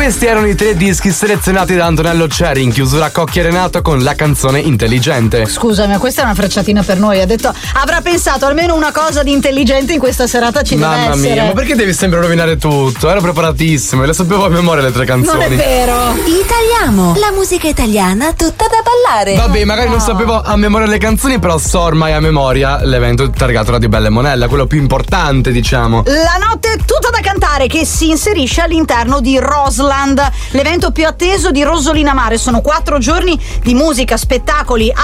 questi erano i 3 dischi selezionati da Antonello Cherry in chiusura a Cocchi e Renato con la canzone Intelligente. Scusami, ma questa è una frecciatina per noi. Ha detto avrà pensato almeno una cosa di intelligente in questa serata ci deve essere. Mamma mia, ma perché devi sempre rovinare tutto? Ero preparatissimo, le sapevo a memoria le 3 canzoni. Non è vero. Italiamo, la musica italiana tutta da ballare. Vabbè, magari non sapevo a memoria le canzoni, però so ormai a memoria l'evento targato Radio Bella e Monella, quello più importante, diciamo. La notte è tutta da cantare, che si inserisce all'interno di Roseland, l'evento più atteso di Rosolina Mare. Sono 4 giorni di musica, spettacoli,